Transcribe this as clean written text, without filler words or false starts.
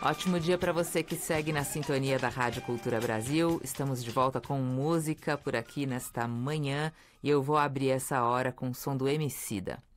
Ótimo dia para você que segue na sintonia da Rádio Cultura Brasil. Estamos de volta com música por aqui nesta manhã e eu vou abrir essa hora com o som do Emicida.